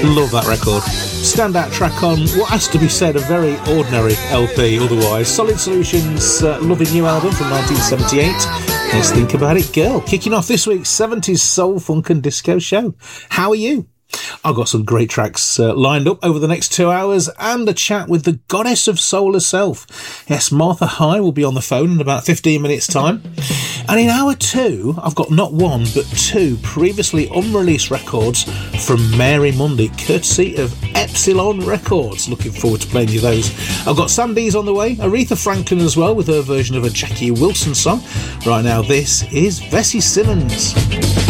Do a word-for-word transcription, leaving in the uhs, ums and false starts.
Love that record. Standout track on what has to be said a very ordinary L P otherwise. Solid Solutions' uh, Loving You album from nineteen seventy-eight. Let's think about it, girl. Kicking off this week's seventies soul, funk and disco show. How are you? I've got some great tracks uh, lined up over the next two hours and a chat with the goddess of soul herself. Yes, Martha High will be on the phone in about fifteen minutes' time. And in hour two, I've got not one, but two previously unreleased records from Mary Mundy, courtesy of Epsilon Records. Looking forward to playing you those. I've got Sam Dees on the way, Aretha Franklin as well, with her version of a Jackie Wilson song. Right now, this is Vesey Simmons.